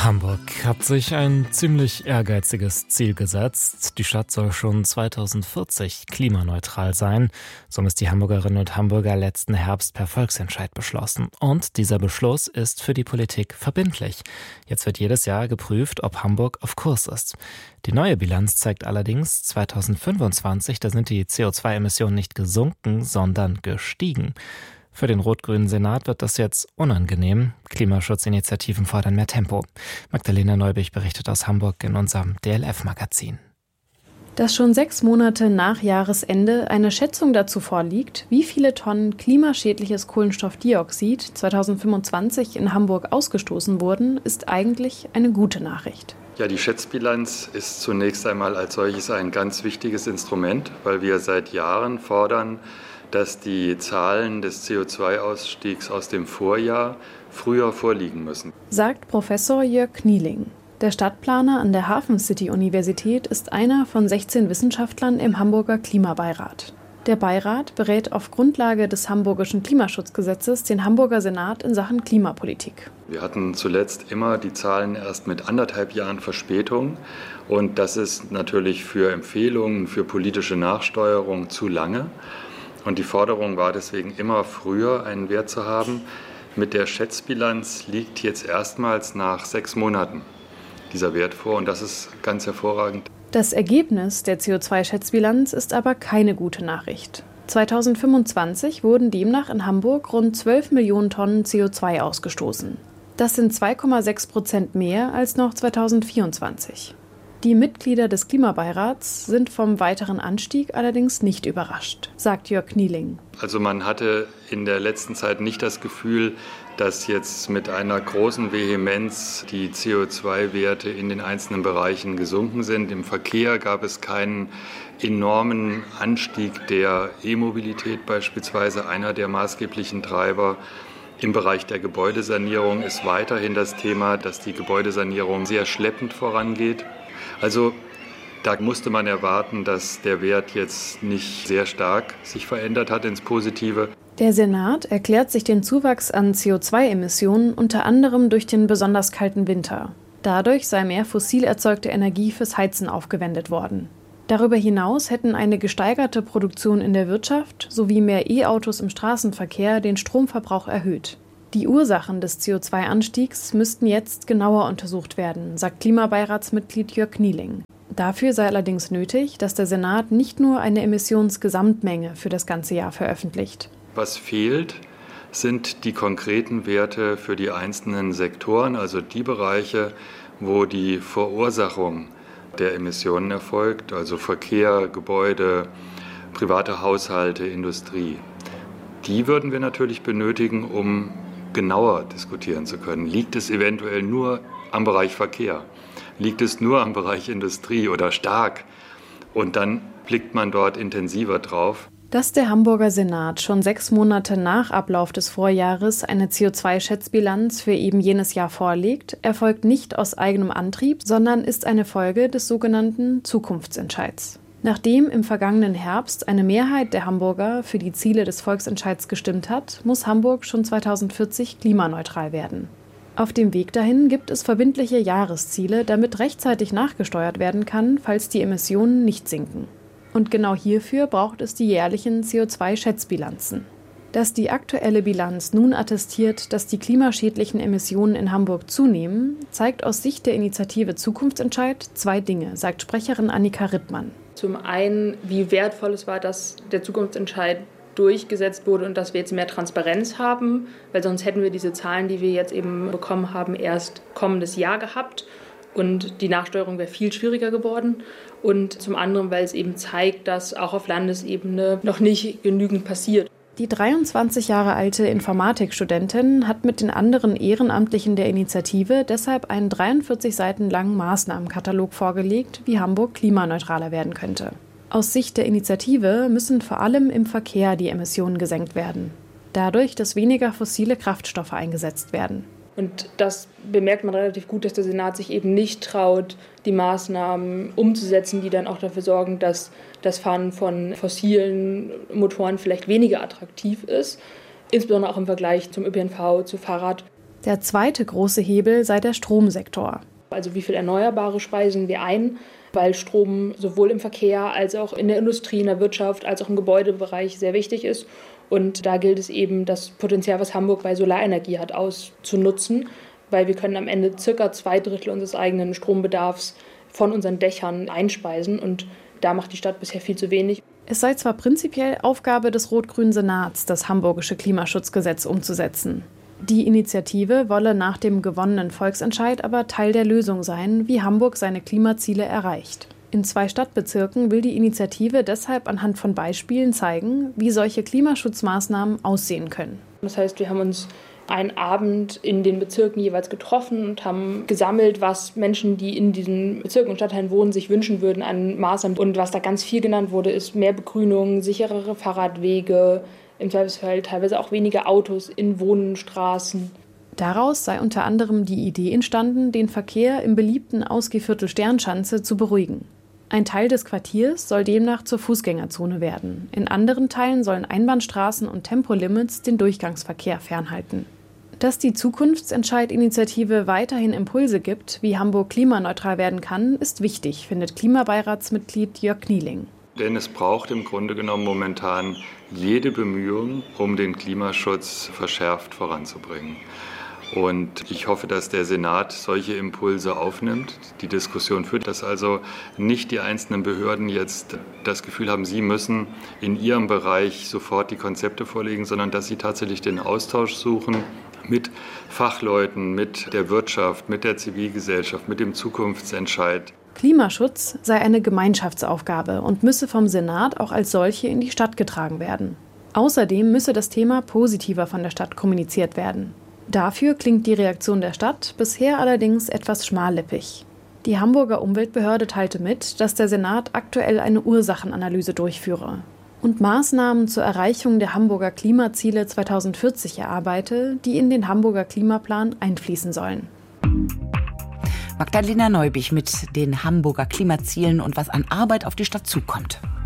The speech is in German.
Hamburg hat sich ein ziemlich ehrgeiziges Ziel gesetzt. Die Stadt soll schon 2040 klimaneutral sein. So haben es die Hamburgerinnen und Hamburger letzten Herbst per Volksentscheid beschlossen. Und dieser Beschluss ist für die Politik verbindlich. Jetzt wird jedes Jahr geprüft, ob Hamburg auf Kurs ist. Die neue Bilanz zeigt allerdings, 2025, da sind die CO2-Emissionen nicht gesunken, sondern gestiegen. Für den rot-grünen Senat wird das jetzt unangenehm. Klimaschutzinitiativen fordern mehr Tempo. Magdalena Neubich berichtet aus Hamburg in unserem DLF-Magazin. Dass schon 6 Monate nach Jahresende eine Schätzung dazu vorliegt, wie viele Tonnen klimaschädliches Kohlenstoffdioxid 2025 in Hamburg ausgestoßen wurden, ist eigentlich eine gute Nachricht. Ja, die Schätzbilanz ist zunächst einmal als solches ein ganz wichtiges Instrument, weil wir seit Jahren fordern, dass die Zahlen des CO2-Ausstiegs aus dem Vorjahr früher vorliegen müssen, sagt Professor Jörg Knieling. Der Stadtplaner an der Hafen City Universität ist einer von 16 Wissenschaftlern im Hamburger Klimabeirat. Der Beirat berät auf Grundlage des Hamburgischen Klimaschutzgesetzes den Hamburger Senat in Sachen Klimapolitik. Wir hatten zuletzt immer die Zahlen erst mit 1,5 Jahren Verspätung. Und das ist natürlich für Empfehlungen, für politische Nachsteuerung zu lange. Und die Forderung war deswegen immer früher einen Wert zu haben. Mit der Schätzbilanz liegt jetzt erstmals nach 6 Monaten dieser Wert vor und das ist ganz hervorragend. Das Ergebnis der CO2-Schätzbilanz ist aber keine gute Nachricht. 2025 wurden demnach in Hamburg rund 12 Millionen Tonnen CO2 ausgestoßen. Das sind 2,6% mehr als noch 2024. Die Mitglieder des Klimabeirats sind vom weiteren Anstieg allerdings nicht überrascht, sagt Jörg Knieling. Also man hatte in der letzten Zeit nicht das Gefühl, dass jetzt mit einer großen Vehemenz die CO2-Werte in den einzelnen Bereichen gesunken sind. Im Verkehr gab es keinen enormen Anstieg der E-Mobilität beispielsweise, einer der maßgeblichen Treiber. Im Bereich der Gebäudesanierung ist weiterhin das Thema, dass die Gebäudesanierung sehr schleppend vorangeht. Also da musste man erwarten, dass der Wert jetzt nicht sehr stark sich verändert hat ins Positive. Der Senat erklärt sich den Zuwachs an CO2-Emissionen unter anderem durch den besonders kalten Winter. Dadurch sei mehr fossil erzeugte Energie fürs Heizen aufgewendet worden. Darüber hinaus hätten eine gesteigerte Produktion in der Wirtschaft sowie mehr E-Autos im Straßenverkehr den Stromverbrauch erhöht. Die Ursachen des CO2-Anstiegs müssten jetzt genauer untersucht werden, sagt Klimabeiratsmitglied Jörg Knieling. Dafür sei allerdings nötig, dass der Senat nicht nur eine Emissionsgesamtmenge für das ganze Jahr veröffentlicht. Was fehlt, sind die konkreten Werte für die einzelnen Sektoren, also die Bereiche, wo die Verursachung der Emissionen erfolgt, also Verkehr, Gebäude, private Haushalte, Industrie. Die würden wir natürlich benötigen, um genauer diskutieren zu können. Liegt es eventuell nur am Bereich Verkehr? Liegt es nur am Bereich Industrie oder stark? Und dann blickt man dort intensiver drauf. Dass der Hamburger Senat schon 6 Monate nach Ablauf des Vorjahres eine CO2-Schätzbilanz für eben jenes Jahr vorlegt, erfolgt nicht aus eigenem Antrieb, sondern ist eine Folge des sogenannten Zukunftsentscheids. Nachdem im vergangenen Herbst eine Mehrheit der Hamburger für die Ziele des Volksentscheids gestimmt hat, muss Hamburg schon 2040 klimaneutral werden. Auf dem Weg dahin gibt es verbindliche Jahresziele, damit rechtzeitig nachgesteuert werden kann, falls die Emissionen nicht sinken. Und genau hierfür braucht es die jährlichen CO2-Schätzbilanzen. Dass die aktuelle Bilanz nun attestiert, dass die klimaschädlichen Emissionen in Hamburg zunehmen, zeigt aus Sicht der Initiative Zukunftsentscheid 2 Dinge, sagt Sprecherin Annika Rittmann. Zum einen, wie wertvoll es war, dass der Zukunftsentscheid durchgesetzt wurde und dass wir jetzt mehr Transparenz haben, weil sonst hätten wir diese Zahlen, die wir jetzt eben bekommen haben, erst kommendes Jahr gehabt und die Nachsteuerung wäre viel schwieriger geworden. Und zum anderen, weil es eben zeigt, dass auch auf Landesebene noch nicht genügend passiert. Die 23 Jahre alte Informatikstudentin hat mit den anderen Ehrenamtlichen der Initiative deshalb einen 43 Seiten langen Maßnahmenkatalog vorgelegt, wie Hamburg klimaneutraler werden könnte. Aus Sicht der Initiative müssen vor allem im Verkehr die Emissionen gesenkt werden. Dadurch, dass weniger fossile Kraftstoffe eingesetzt werden. Und das bemerkt man relativ gut, dass der Senat sich eben nicht traut, die Maßnahmen umzusetzen, die dann auch dafür sorgen, dass das Fahren von fossilen Motoren vielleicht weniger attraktiv ist, insbesondere auch im Vergleich zum ÖPNV, zu Fahrrad. Der zweite große Hebel sei der Stromsektor. Also wie viel Erneuerbare speisen wir ein, weil Strom sowohl im Verkehr als auch in der Industrie, in der Wirtschaft, als auch im Gebäudebereich sehr wichtig ist. Und da gilt es eben, das Potenzial, was Hamburg bei Solarenergie hat, auszunutzen, weil wir können am Ende ca. 2/3 unseres eigenen Strombedarfs von unseren Dächern einspeisen. Und da macht die Stadt bisher viel zu wenig. Es sei zwar prinzipiell Aufgabe des rot-grünen Senats, das hamburgische Klimaschutzgesetz umzusetzen. Die Initiative wolle nach dem gewonnenen Volksentscheid aber Teil der Lösung sein, wie Hamburg seine Klimaziele erreicht. In 2 Stadtbezirken will die Initiative deshalb anhand von Beispielen zeigen, wie solche Klimaschutzmaßnahmen aussehen können. Das heißt, wir haben uns einen Abend in den Bezirken jeweils getroffen und haben gesammelt, was Menschen, die in diesen Bezirken und Stadtteilen wohnen, sich wünschen würden an Maßnahmen. Und was da ganz viel genannt wurde, ist mehr Begrünung, sicherere Fahrradwege, im Zweifelsfall teilweise auch weniger Autos in Wohnstraßen. Daraus sei unter anderem die Idee entstanden, den Verkehr im beliebten Ausgehviertel Sternschanze zu beruhigen. Ein Teil des Quartiers soll demnach zur Fußgängerzone werden. In anderen Teilen sollen Einbahnstraßen und Tempolimits den Durchgangsverkehr fernhalten. Dass die Zukunftsentscheid-Initiative weiterhin Impulse gibt, wie Hamburg klimaneutral werden kann, ist wichtig, findet Klimabeiratsmitglied Jörg Knieling. Denn es braucht im Grunde genommen momentan jede Bemühung, um den Klimaschutz verschärft voranzubringen. Und ich hoffe, dass der Senat solche Impulse aufnimmt, die Diskussion führt, dass also nicht die einzelnen Behörden jetzt das Gefühl haben, sie müssen in ihrem Bereich sofort die Konzepte vorlegen, sondern dass sie tatsächlich den Austausch suchen mit Fachleuten, mit der Wirtschaft, mit der Zivilgesellschaft, mit dem Zukunftsentscheid. Klimaschutz sei eine Gemeinschaftsaufgabe und müsse vom Senat auch als solche in die Stadt getragen werden. Außerdem müsse das Thema positiver von der Stadt kommuniziert werden. Dafür klingt die Reaktion der Stadt bisher allerdings etwas schmallippig. Die Hamburger Umweltbehörde teilte mit, dass der Senat aktuell eine Ursachenanalyse durchführe und Maßnahmen zur Erreichung der Hamburger Klimaziele 2040 erarbeite, die in den Hamburger Klimaplan einfließen sollen. Magdalena Neubich mit den Hamburger Klimazielen und was an Arbeit auf die Stadt zukommt.